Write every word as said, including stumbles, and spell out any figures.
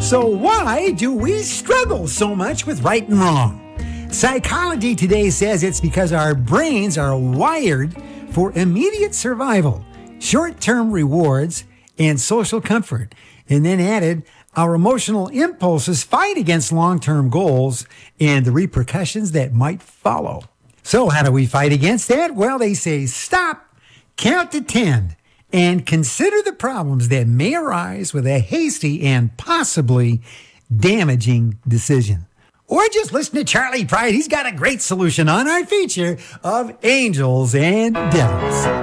So why do we struggle so much with right and wrong? Psychology Today says it's because our brains are wired for immediate survival, short-term rewards, and social comfort. And then added, our emotional impulses fight against long-term goals and the repercussions that might follow. So how do we fight against that? Well, they say stop, count to ten, and consider the problems that may arise with a hasty and possibly damaging decision. Or just listen to Charlie Pride. He's got a great solution on our feature of Angels and Devils.